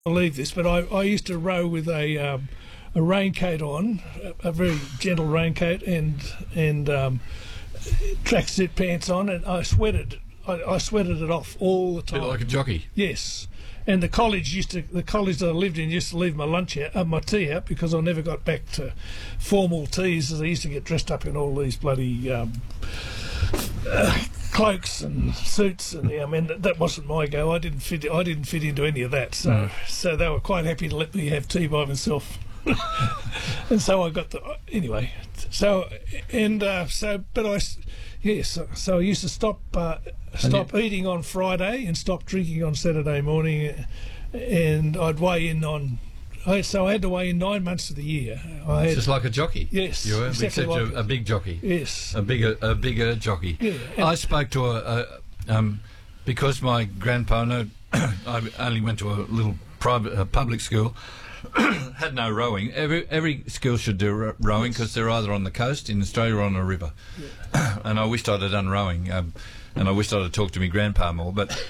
believe this, but I used to row with a raincoat on, a very gentle raincoat, and tracksuit pants on, and I sweated. I sweated it off all the A bit time. like a jockey. Yes. And the college that I lived in used to leave my my tea out because I never got back to formal teas, as I used to get dressed up in all these bloody cloaks and suits, and I mean that wasn't my go. I didn't fit into any of that. So they were quite happy to let me have tea by myself. And so I got anyway. So I used to stop eating on Friday and stop drinking on Saturday morning, and I'd weigh in on. So I had to weigh in 9 months of the year. Just like a jockey. Yes, you were, exactly except a big jockey. Yes, a bigger jockey. Yeah, I spoke to because my grandpa, I only went to a little private public school. Had no rowing. Every school should do rowing because they're either on the coast in Australia or on a river. Yeah. And I wished I'd have done rowing, and I wished I'd have talked to my grandpa more. But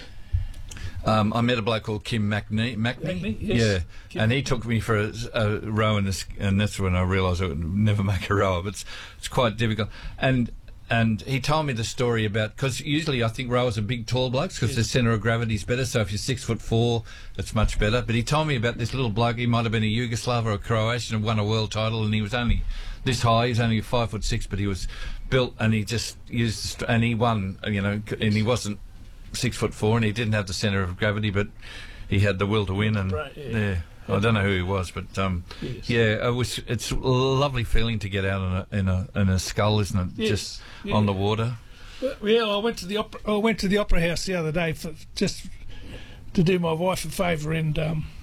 I met a bloke called Kim Macney. Yes. Yeah, Kim. And he took me for a row, and that's when I realised I would never make a rower. But it's quite difficult. And he told me the story about, because usually I think rowers are big, tall blokes because the centre of gravity is better. So if you're 6'4", it's much better. But he told me about this little bloke. He might have been a Yugoslav or a Croatian and won a world title, and he was only this high. He was only 5'6", but he was built, and he just used, and he won. And he wasn't 6'4", and he didn't have the centre of gravity, but he had the will to win. And I don't know who he was, but yes. Yeah, it's a lovely feeling to get out in a scull, isn't it? Yes. Just on the water. Well, I went to the opera house the other day just to do my wife a favour, and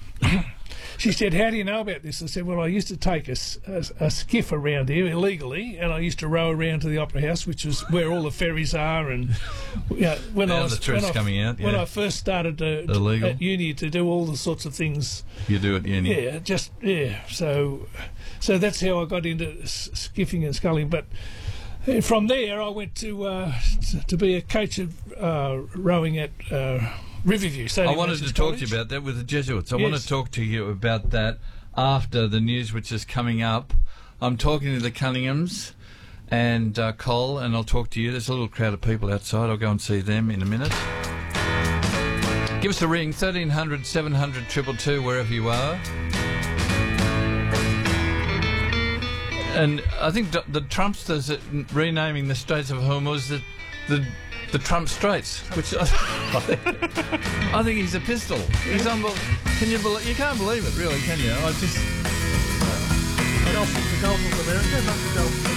she said, "How do you know about this?" I said, "Well, I used to take a skiff around here illegally, and I used to row around to the opera house, which is where all the ferries are." And when I first started at uni to do all the sorts of things you do at uni. Yeah, So that's how I got into skiffing and sculling, but. From there, I went to be a coach of rowing at Riverview. I wanted to talk to you about that with the Jesuits. I want to talk to you about that after the news, which is coming up. I'm talking to the Cunninghams and Cole, and I'll talk to you. There's a little crowd of people outside. I'll go and see them in a minute. Give us a ring, 1300 700 222, wherever you are. And I think the Trumpsters are renaming the Straits of Hormuz the Trump Straits, which I think he's a pistol. He's unbelievable. Can you believe? You can't believe it, really, can you? The Gulf of America, not the Gulf of